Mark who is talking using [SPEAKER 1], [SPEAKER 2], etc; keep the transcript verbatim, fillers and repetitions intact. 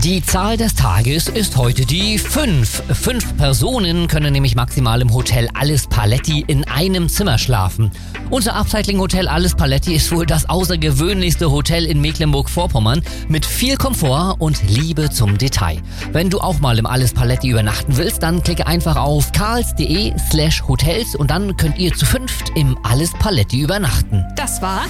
[SPEAKER 1] Die Zahl des Tages ist heute die fünf. Fünf Personen können nämlich maximal im Hotel Alles Paletti in einem Zimmer schlafen. Unser Upcycling Hotel Alles Paletti ist wohl das außergewöhnlichste Hotel in Mecklenburg-Vorpommern mit viel Komfort und Liebe zum Detail. Wenn du auch mal im Alles Paletti übernachten willst, dann klicke einfach auf karls.de slash hotels und dann könnt ihr zu fünft im Alles Paletti übernachten.
[SPEAKER 2] Das war